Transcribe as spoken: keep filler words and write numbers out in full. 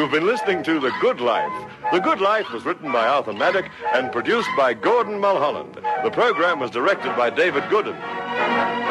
You've been listening to The Good Life. The Good Life was written by Arthur Maddock and produced by Gordon Mulholland. The program was directed by David Gooden.